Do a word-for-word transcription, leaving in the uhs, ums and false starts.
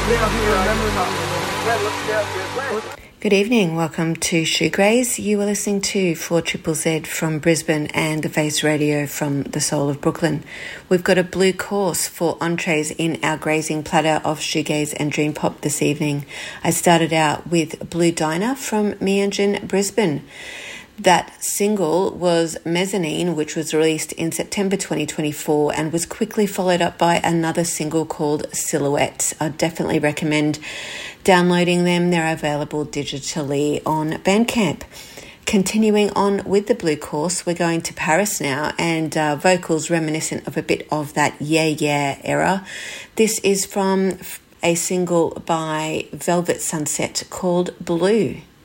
Good evening, welcome to Shoegaze. You are listening to four Z Z Z from Brisbane and The Face Radio from the soul of Brooklyn. We've got a blue course for entrees in our grazing platter of shoegaze and dream pop this evening. I started out with Blue Diner from Meanjin, Brisbane. That single was Mezzanine, which was released in September twenty twenty-four and was quickly followed up by another single called Silhouettes. I definitely recommend downloading them. They're available digitally on Bandcamp. Continuing on with the blue course, we're going to Paris now, and uh, vocals reminiscent of a bit of that Yeah Yeah era. This is from a single by Velvet Sunset called Blue.